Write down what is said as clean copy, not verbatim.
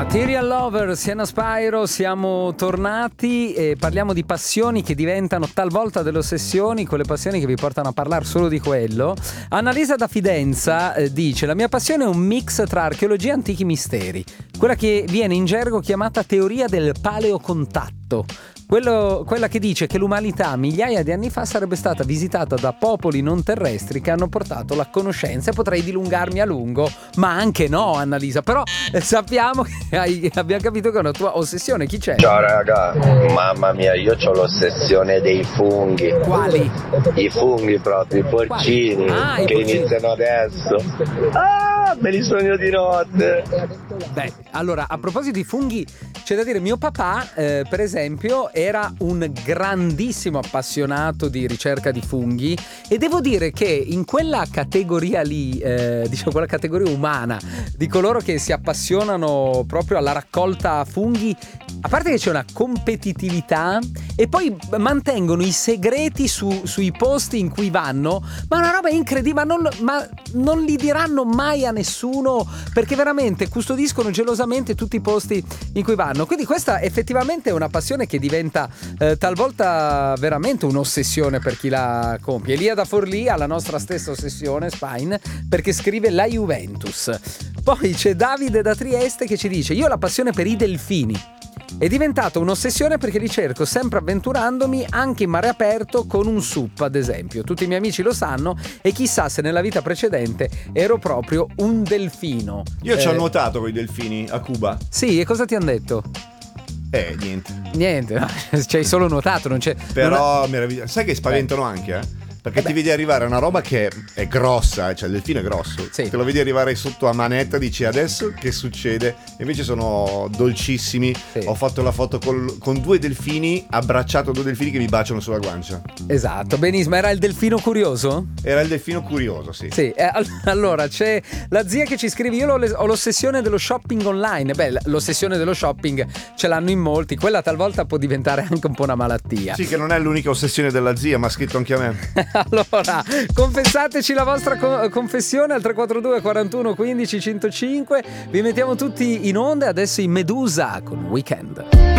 Material Lover, Sienna Spyro, siamo tornati e parliamo di passioni che diventano talvolta delle ossessioni, quelle passioni che vi portano a parlare solo di quello. Annalisa da Fidenza dice: la mia passione è un mix tra archeologia e antichi misteri, quella che viene in gergo chiamata teoria del paleocontatto. Quella che dice che l'umanità migliaia di anni fa sarebbe stata visitata da popoli non terrestri che hanno portato la conoscenza. Potrei dilungarmi a lungo, ma anche no, Annalisa. Però sappiamo che abbiamo capito che è una tua ossessione. Chi c'è? Ciao raga, mamma mia, io ho l'ossessione dei funghi. Quali? I funghi proprio, i porcini, i che porcini iniziano adesso. Ah, me li sogno di notte. Beh, allora, a proposito di funghi, c'è da dire, mio papà, per esempio, era un grandissimo appassionato di ricerca di funghi, e devo dire che in quella categoria lì, diciamo quella categoria umana di coloro che si appassionano proprio alla raccolta funghi, a parte che c'è una competitività e poi mantengono i segreti sui posti in cui vanno, ma una roba incredibile, ma non li diranno mai a nessuno, perché veramente custodiscono gelosamente tutti i posti in cui vanno. Quindi questa effettivamente è una passione che diventa talvolta veramente un'ossessione per chi la compie. Elia da Forlì ha la nostra stessa ossessione, Spine, perché scrive la Juventus. Poi c'è Davide da Trieste che ci dice: io ho la passione per i delfini. È diventata un'ossessione perché li cerco sempre avventurandomi anche in mare aperto con un SUP, ad esempio. Tutti i miei amici lo sanno e chissà se nella vita precedente ero proprio un delfino. Io ci ho nuotato con i delfini a Cuba. Sì, e cosa ti hanno detto? Niente, no, ci hai solo nuotato, non c'è. Però meraviglioso. Sai che spaventano anche, Perché ti vedi arrivare una roba che è grossa, cioè il delfino è grosso. Sì. Te lo vedi arrivare sotto a manetta, dici adesso che succede? E invece sono dolcissimi. Sì. Ho fatto la foto con due delfini, abbracciato due delfini che mi baciano sulla guancia. Esatto, benissimo. Era il delfino curioso? Era il delfino curioso, sì. Sì, allora c'è la zia che ci scrive: io ho l'ossessione dello shopping online. Beh, l'ossessione dello shopping ce l'hanno in molti, quella talvolta può diventare anche un po' una malattia. Sì, che non è l'unica ossessione della zia, ma ha scritto anche a me. Allora, confessateci la vostra confessione al 342 41 15 105. Vi mettiamo tutti in onda. Adesso in Medusa con Weekend.